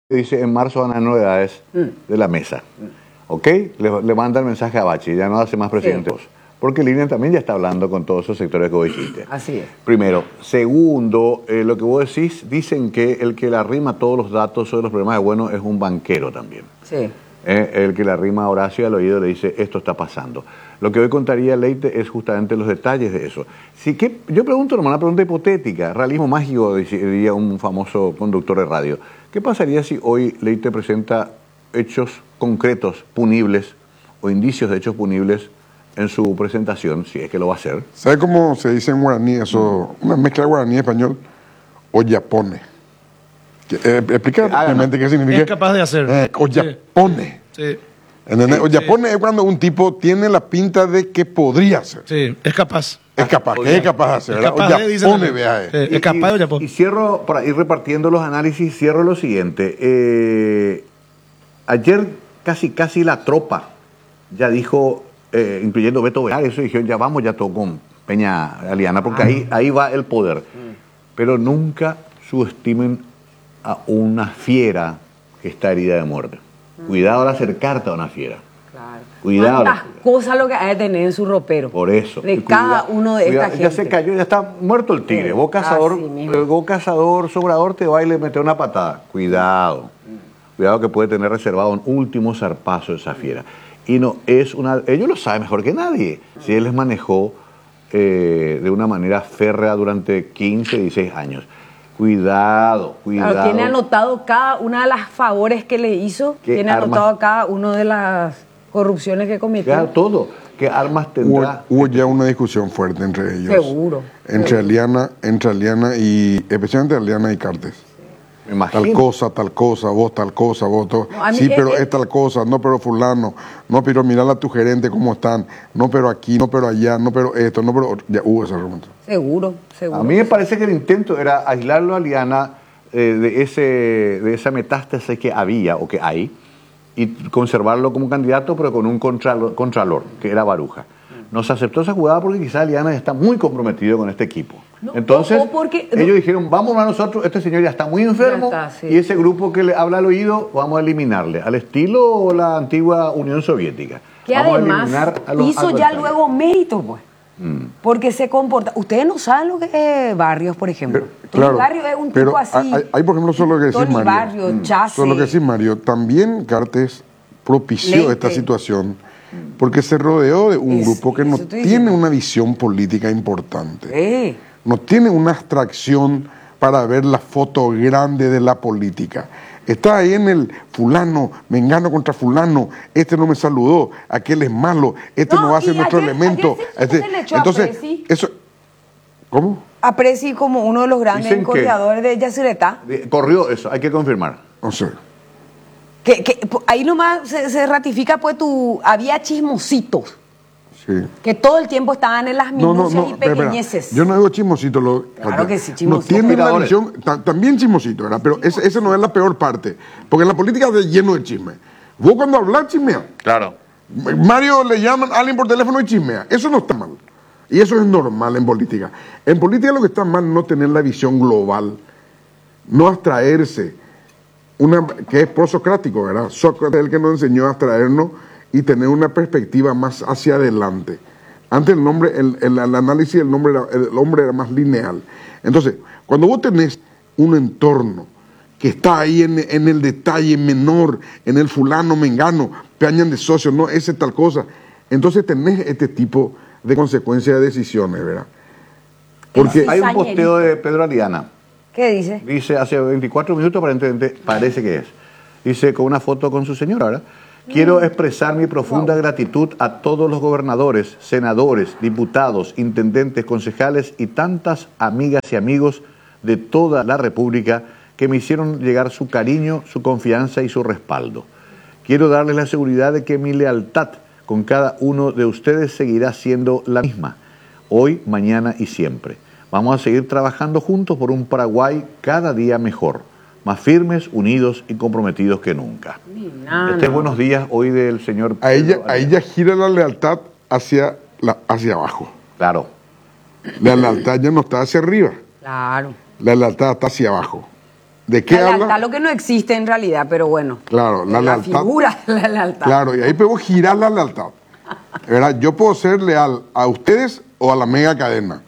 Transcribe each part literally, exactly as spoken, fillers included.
Dice, en marzo van a haber novedades mm. de la mesa. Mm. ¿Ok? Le, le manda el mensaje a Bachi, ya no hace más presidente. Sí. Porque Lilian también ya está hablando con todos esos sectores que vos dijiste. Así es. Primero. Segundo, eh, lo que vos decís, dicen que el que le arrima todos los datos sobre los problemas de bueno es un banquero también. Sí. Eh, el que le arrima a Horacio al oído le dice, esto está pasando. Lo que hoy contaría Leite es justamente los detalles de eso. Si que, yo pregunto nomás una pregunta hipotética, realismo mágico, diría un famoso conductor de radio. ¿Qué pasaría si hoy Leite presenta hechos concretos, punibles, o indicios de hechos punibles en su presentación, si es que lo va a hacer? ¿Sabe cómo se dice en guaraní eso? Una mezcla de guaraní y español, oyapone. Eh, explica realmente qué significa. Es capaz de hacer. Eh, oyapone. Sí. sí. ¿Entendés? Oyapone sí. Es cuando un tipo tiene la pinta de que podría hacer. Sí, es capaz. Es capaz, que es capaz de hacer. Es capaz de, oyapone, vea. Sí, es capaz de oyapone. Y cierro, para ir repartiendo los análisis, cierro lo siguiente. Eh, ayer casi, casi la tropa ya dijo, eh, incluyendo Beto Velar, eso dijeron, ya vamos, ya todo con Peña Aliana, porque ah. ahí, ahí va el poder. Mm. Pero nunca subestimen a una fiera que está herida de muerte. Mm. Cuidado al acercarte a una fiera. Claro. Cuidado. ¿Cuántas cosas lo que hay de tener en su ropero? Por eso. De cada cuidado, uno de cuidado, esta ya gente. Ya se cayó, ya está muerto el tigre. Vos cazador, vos cazador, sobrador, te va y le mete una patada. Cuidado. Mm. Cuidado que puede tener reservado un último zarpazo esa fiera. Y no es una... Ellos lo saben mejor que nadie. Mm. Si él les manejó eh, de una manera férrea durante quince, dieciséis años. Cuidado, cuidado. Claro, tiene anotado cada una de las favores que le hizo, tiene armas, anotado cada una de las corrupciones que cometió. Claro, todo. ¿Qué armas tendrá? Hubo, hubo ya una discusión fuerte entre ellos. Seguro. Entre seguro. Aliana, entre Aliana y, especialmente Aliana y Cartes. Me imagino. Tal cosa, tal cosa, vos tal cosa, vos todo. No, sí, pero es, es tal cosa, no, pero fulano, no, pero mirala a tu gerente cómo están, no, pero aquí, no, pero allá, no, pero esto, no, pero... Ya hubo esa pregunta. Seguro, seguro. A mí me parece que el intento era aislarlo a Aliana eh, de, ese, de esa metástasis que había o que hay y conservarlo como candidato, pero con un contralor, contralor que era Baruja. No se aceptó esa jugada porque quizás Aliana está muy comprometido con este equipo. No, Entonces, o porque, ellos no, dijeron, vamos a nosotros, este señor ya está muy enfermo, está, sí. y ese grupo que le habla al oído, vamos a eliminarle, al estilo la antigua Unión Soviética. Que vamos además a a los hizo ya luego mérito, pues. Mm. Porque se comporta... Ustedes no saben lo que es Barrios, por ejemplo. Pero, claro, Barrios es un pero tipo así. Hay, hay, por ejemplo, solo que decir Mario. Barrio, mm. Solo que decir Mario. También Cartes propició Leite. esta situación porque se rodeó de un es, grupo que no tiene diciendo. una visión política importante. Eh. No tiene una abstracción para ver la foto grande de la política. Está ahí en el fulano, mengano contra fulano, este no me saludó, aquel es malo, este no, no va a ser nuestro ayer, elemento. Ayer sí, este, entonces, eso, ¿cómo? A Presi como uno de los grandes corredores de Yacyretá. Corrió eso, hay que confirmar. No sé. Que, que, ahí nomás se, se ratifica, pues, tu había chismositos. Sí. Que todo el tiempo estaban en las minucias no, no, no, y pequeñeces. Yo no digo chismosito. Lo, claro que sí, chismosito. No tiene una visión, también chismosito, ¿verdad? Pero esa ese no es la peor parte. Porque en la política es lleno de chisme. Vos cuando hablas, chismea. Claro. Mario le llaman a alguien por teléfono y chismea. Eso no está mal. Y eso es normal en política. En política lo que está mal es no tener la visión global. No abstraerse. Una, que es prosocrático, ¿verdad? Sócrates es el que nos enseñó a abstraernos y tener una perspectiva más hacia adelante. Antes el nombre, el, el, el análisis del nombre era, el hombre era más lineal. Entonces, cuando vos tenés un entorno que está ahí en, en el detalle menor, en el fulano, mengano, peañan de socios, no, ese tal cosa, entonces tenés este tipo de consecuencias de decisiones, ¿verdad? Porque hay un posteo de Pedro Aliana. ¿Qué dice? Dice, hace veinticuatro minutos aparentemente, parece que es. Dice, con una foto con su señora, ¿verdad? Quiero expresar mi profunda wow. gratitud a todos los gobernadores, senadores, diputados, intendentes, concejales y tantas amigas y amigos de toda la República que me hicieron llegar su cariño, su confianza y su respaldo. Quiero darles la seguridad de que mi lealtad con cada uno de ustedes seguirá siendo la misma, hoy, mañana y siempre. Vamos a seguir trabajando juntos por un Paraguay cada día mejor, más firmes, unidos y comprometidos que nunca. No, este es buenos días hoy del señor... A ella, a ella gira la lealtad hacia, la, hacia abajo. Claro. La lealtad ya no está hacia arriba. Claro. La lealtad está hacia abajo. ¿De qué la habla? lealtad, lo que no existe en realidad, pero bueno. Claro, la, la lealtad. figura de la lealtad. Claro, y ahí podemos girar la lealtad. ¿Verdad? Yo puedo ser leal a ustedes o a la mega cadena.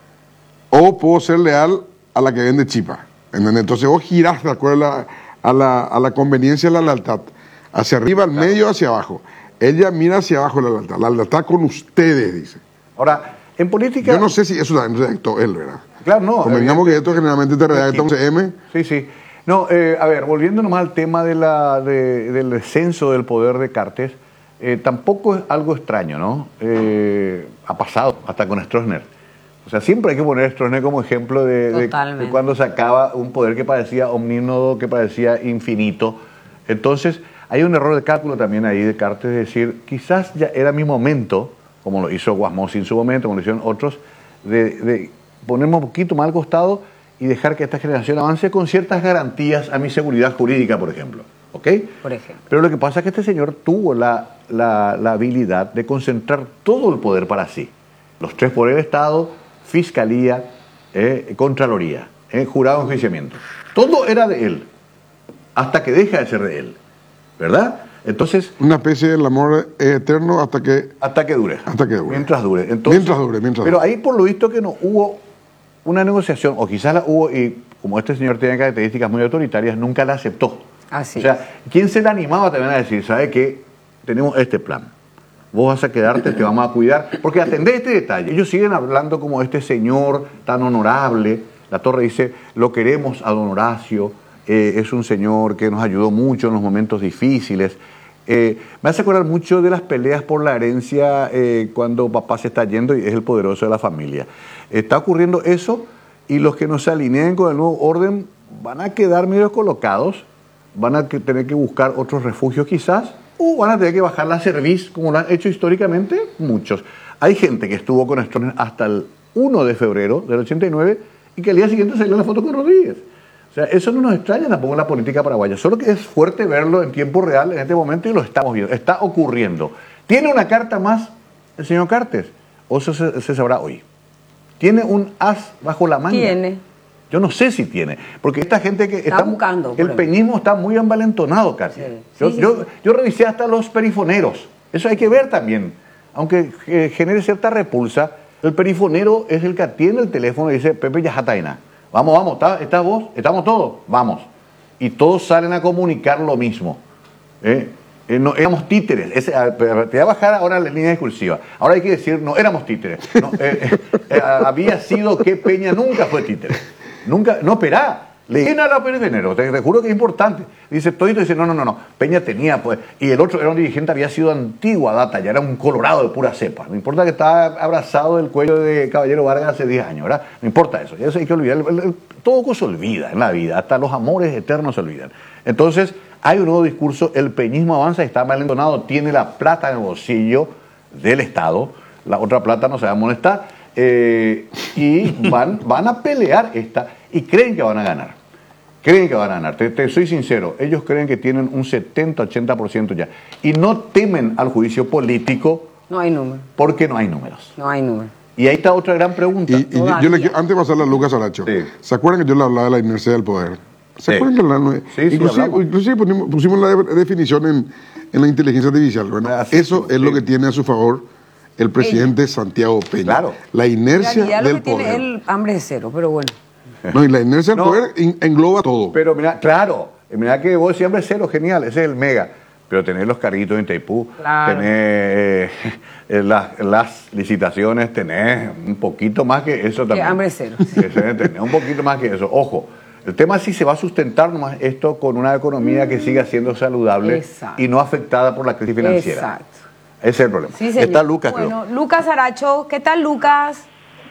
O puedo ser leal a la que vende chipa. ¿Entendés? Entonces vos girás de acuerdo a la, a la, a la conveniencia de la lealtad. Hacia arriba, al claro. medio, hacia abajo. Ella mira hacia abajo la lealtad. La lealtad con ustedes, dice. Ahora, en política... Yo no sé si eso también redactó él, ¿verdad? Claro, no. Convengamos que esto generalmente te redacta un C M. Sí, sí. No, eh, a ver, volviendo nomás al tema de la, de, del descenso del poder de Cartes, eh, tampoco es algo extraño, ¿no? Eh, ha pasado hasta con Stroessner. O sea, siempre hay que poner a Stroessner como ejemplo de, de, de cuando sacaba un poder que parecía omnímodo, que parecía infinito. Entonces, hay un error de cálculo también ahí de Cartes, es decir, quizás ya era mi momento, como lo hizo Guasmosi en su momento, como lo hicieron otros, de, de ponerme un poquito más al costado y dejar que esta generación avance con ciertas garantías a mi seguridad jurídica, por ejemplo. ¿Ok? Por ejemplo. Pero lo que pasa es que este señor tuvo la, la, la habilidad de concentrar todo el poder para sí. Los tres poderes del Estado, Fiscalía, eh, Contraloría, eh, Jurado de Enjuiciamiento. Todo era de él, hasta que deja de ser de él. ¿Verdad? Entonces... Una especie del amor eterno hasta que... Hasta que dure. Hasta que dure. Mientras dure. Entonces, mientras dure, mientras Pero dure. ahí por lo visto que no hubo una negociación, o quizás la hubo y como este señor tenía características muy autoritarias, nunca la aceptó. Así o sea, ¿quién se le animaba también a decir, sabe qué? Tenemos este plan. Vos vas a quedarte, te vamos a cuidar. Porque atendé este detalle. Ellos siguen hablando como este señor tan honorable. La Torre dice, lo queremos a don Horacio. Eh, es un señor que nos ayudó mucho en los momentos difíciles. Eh, me hace acordar mucho de las peleas por la herencia eh, cuando papá se está yendo y es el poderoso de la familia. Está ocurriendo eso y los que no se alineen con el nuevo orden van a quedar medio colocados, van a que tener que buscar otros refugios quizás, o van a tener que bajar la cerviz, como lo han hecho históricamente muchos. Hay gente que estuvo con Stroessner hasta el primero de febrero del ochenta y nueve y que al día siguiente salió la foto con Rodríguez. O sea, eso no nos extraña tampoco en la política paraguaya, solo que es fuerte verlo en tiempo real en este momento y lo estamos viendo, está ocurriendo. ¿Tiene una carta más el señor Cartes? ¿O eso se, se sabrá hoy? ¿Tiene un as bajo la manga? Tiene. Yo no sé si tiene, porque esta gente que está, está buscando. El peñismo está muy envalentonado casi. Sí. Yo, sí, sí, yo, sí. yo revisé hasta los perifoneros, eso hay que ver también, aunque eh, genere cierta repulsa, el perifonero es el que atiende el teléfono y dice, Pepe Yajataina. Vamos, vamos, ¿estás está vos? ¿Estamos todos? Vamos. Y todos salen a comunicar lo mismo. ¿Eh? Eh, no, éramos títeres. Ese, te voy a bajar ahora la línea discursiva. Ahora hay que decir, no éramos títeres. No, eh, eh, había sido que Peña nunca fue títere. Nunca, no, esperá. Le dije a la Perifonero, te, te juro que es importante. Dice, Todito dice, no, no, no, no. Peña tenía, pues. Y el otro era un dirigente, había sido antigua data, ya era un colorado de pura cepa. No importa que estaba abrazado del cuello de Caballero Vargas hace diez años, ¿verdad? No importa eso. Eso hay que olvidar. El, el, el, todo se olvida en la vida, hasta los amores eternos se olvidan. Entonces, hay un nuevo discurso, el peñismo avanza, está mal entonado, tiene la plata en el bolsillo del Estado, la otra plata no sabemos dónde está, eh, y van, van a pelear esta. Y creen que van a ganar. Creen que van a ganar. Te, te soy sincero, ellos creen que tienen un setenta, ochenta por ciento ya. Y no temen al juicio político. No hay números. Porque no hay números. No hay números. Y ahí está otra gran pregunta. Y, y yo, yo le, antes de pasarle a Lucas Aracho, sí. ¿Se acuerdan que yo le hablaba de la inercia del poder? ¿Se sí. acuerdan que la, sí, inclusive, sí, inclusive pusimos, pusimos la definición en, en la inteligencia artificial? Bueno, eso es sí. lo que tiene a su favor el presidente Ella. Santiago Peña. Claro. La inercia ya del lo que poder. Tiene el hambre de cero, pero bueno. No, y la inercia del no, poder engloba todo. Pero mira, claro, mira que vos siempre cero, genial, ese es el mega. Pero tener los carritos en Itaipú, claro. tener eh, las, las licitaciones, tener un poquito más que eso también. Que hambre cero. Tener un poquito más que eso. Ojo, el tema es si se va a sustentar nomás esto con una economía que siga siendo saludable Exacto. y no afectada por la crisis financiera. Exacto. Ese es el problema. Sí, Está Lucas, bueno, creo. Lucas Aracho, ¿qué tal, Lucas?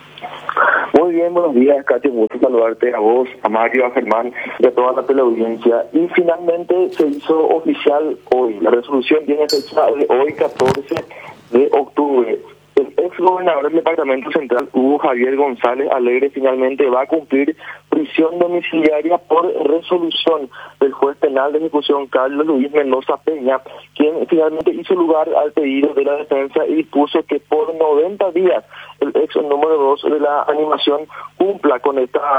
Muy bien, buenos días, Katy, un gusto saludarte a vos, a Mario, a Germán y a toda la teleaudiencia. Y finalmente se hizo oficial hoy, la resolución tiene fecha de hoy, catorce de octubre. El ex gobernador del Departamento Central, Hugo Javier González Alegre, finalmente va a cumplir prisión domiciliaria por resolución del juez penal de ejecución Carlos Luis Mendoza Peña, quien finalmente hizo lugar al pedido de la defensa y dispuso que por noventa días el ex número dos de la animación cumpla con esta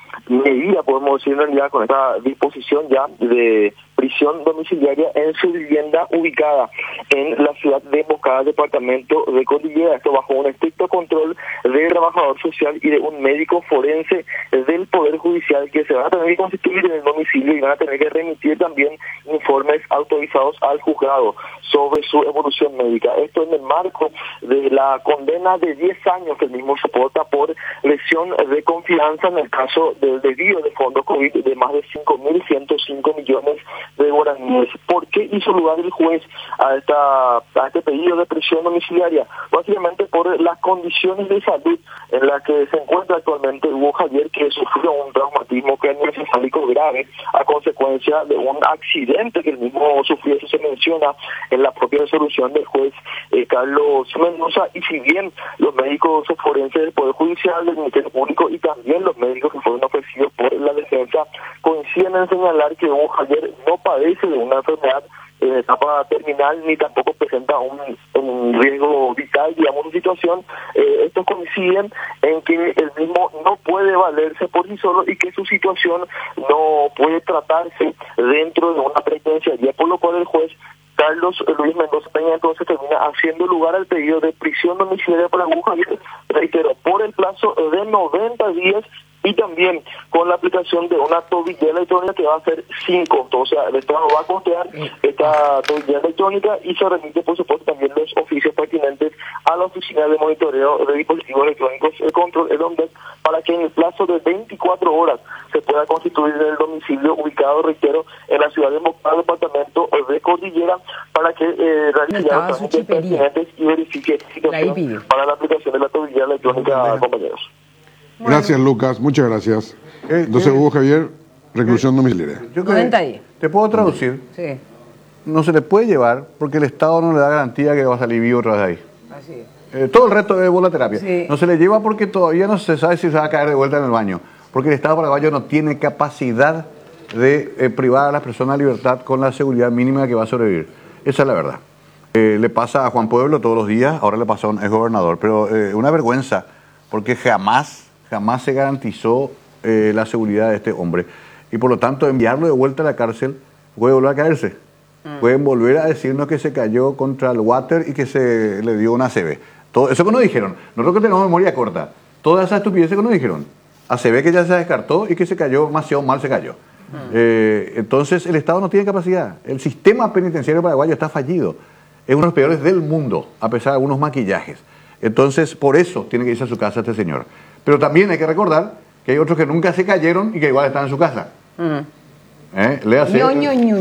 medida, podemos decir en realidad, con esta disposición ya de prisión domiciliaria en su vivienda ubicada en la ciudad de Moncada, departamento de Cordillera. Esto bajo un estricto control del trabajador social y de un médico forense del Poder Judicial, que se van a tener que constituir en el domicilio y van a tener que remitir también informes autorizados al juzgado sobre su evolución médica. Esto en el marco de la condena de diez años que el mismo soporta por lesión de confianza en el caso del desvío de fondos COVID de más de cinco mil ciento cinco millones de guaraníes. ¿Por qué hizo lugar el juez a, esta, a este pedido de prisión domiciliaria? Básicamente por las condiciones de salud en las que se encuentra actualmente Hugo Javier, que sufrió un traumatismo craneoencefálico grave a consecuencia de un accidente que el mismo sufrió. Eso se menciona en la propia resolución del juez eh, Carlos Mendoza. Y si bien los médicos forenses del Poder Judicial, del Ministerio Público y también los médicos que fueron ofrecidos por la defensa coinciden en señalar que Hugo Javier no padece de una enfermedad en etapa terminal ni tampoco presenta un, un riesgo vital, digamos, su situación, eh, estos coinciden en que el mismo no puede valerse por sí solo y que su situación no puede tratarse dentro de una penitenciaría, por lo cual el juez Carlos Luis Mendoza Peña entonces termina haciendo lugar al pedido de prisión domiciliaria para Hugo Javier, reitero, por el plazo de noventa días y también con la aplicación de una tobillera electrónica que va a ser sin costo. O sea, el Estado va a costear esta tobillera electrónica y se remite, por supuesto, también los oficios pertinentes a la Oficina de Monitoreo de Dispositivos Electrónicos, el control, el ONDEC, para que en el plazo de veinticuatro horas se pueda constituir el domicilio ubicado, reitero, en la ciudad de Moncada, departamento de Cordillera, para que eh, realice los trámites pertinentes y verifique la situación para la aplicación de la tobillera electrónica, compañeros. Bueno. Gracias, Lucas. Muchas gracias. Eh, Entonces, eh, Hugo Javier, reclusión eh, domiciliaria. Yo creo que te puedo traducir. Sí. No se le puede llevar porque el Estado no le da garantía que va a salir vivo otra vez de ahí. Así es. Eh, todo el resto es bola terapia. Sí. No se le lleva porque todavía no se sabe si se va a caer de vuelta en el baño. Porque el Estado paraguayo no tiene capacidad de eh, privar a las personas de libertad con la seguridad mínima que va a sobrevivir. Esa es la verdad. Eh, le pasa a Juan Pueblo todos los días, ahora le pasó a un exgobernador. Pero eh, una vergüenza, porque jamás... jamás se garantizó eh, la seguridad de este hombre. Y por lo tanto, enviarlo de vuelta a la cárcel puede volver a caerse. Mm. Pueden volver a decirnos que se cayó contra el water y que se le dio una A C V. Todo eso que nos dijeron. Nosotros que tenemos memoria corta. Todas esas estupideces que nos dijeron. A C V que ya se descartó y que se cayó, demasiado mal se cayó. Mm. Eh, entonces, el Estado no tiene capacidad. El sistema penitenciario paraguayo está fallido. Es uno de los peores del mundo, a pesar de algunos maquillajes. Entonces, por eso tiene que irse a su casa este señor. Pero también hay que recordar que hay otros que nunca se cayeron y que igual están en su casa. Uh-huh. ¿Eh? Léase.